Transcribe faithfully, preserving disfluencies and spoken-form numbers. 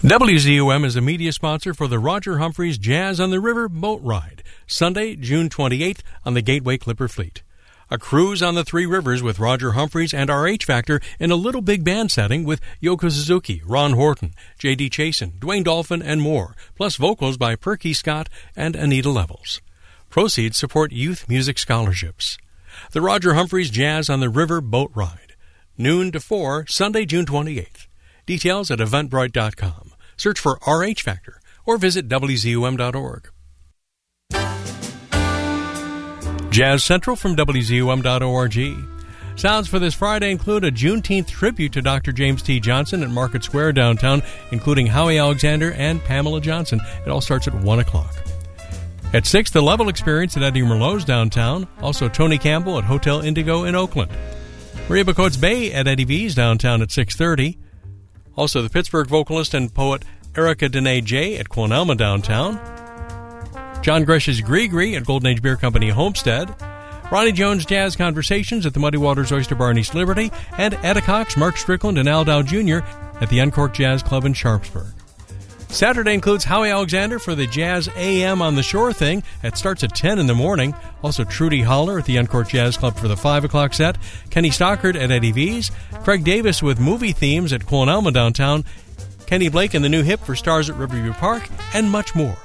W Z U M is a media sponsor for the Roger Humphreys Jazz on the River boat ride, Sunday, June twenty-eighth on the Gateway Clipper Fleet. A cruise on the three rivers with Roger Humphreys and our H Factor in a little big band setting with Yoko Suzuki, Ron Horton, J D Chasen, Dwayne Dolphin, and more, plus vocals by Perky Scott and Anita Levels. Proceeds support youth music scholarships. The Roger Humphreys Jazz on the River boat ride, noon to four, Sunday, June twenty-eighth. Details at eventbrite dot com. Search for R H Factor or visit W Z U M dot org. Jazz Central from W Z U M dot org. Sounds for this Friday include a Juneteenth tribute to Doctor James T. Johnson at Market Square downtown, including Howie Alexander and Pamela Johnson. It all starts at one o'clock. At six, the Level Experience at Eddie Merlot's downtown. Also, Tony Campbell at Hotel Indigo in Oakland. Maria Bacote's Bay at Eddie V's downtown at six thirty. Also, the Pittsburgh vocalist and poet Erica Dene J. at Quonelma downtown. John Gresh's Gree-Gree at Golden Age Beer Company Homestead. Ronnie Jones Jazz Conversations at the Muddy Waters Oyster Bar in East Liberty. And Etta Cox, Mark Strickland, and Al Dow Junior at the Uncorked Jazz Club in Sharpsburg. Saturday includes Howie Alexander for the Jazz A M on the Shore thing. It starts at ten in the morning. Also, Trudy Holler at the Uncorked Jazz Club for the five o'clock set. Kenny Stockard at Eddie V's. Craig Davis with movie themes at Quonelma downtown. Kenny Blake and the New Hip for Stars at Riverview Park. And much more.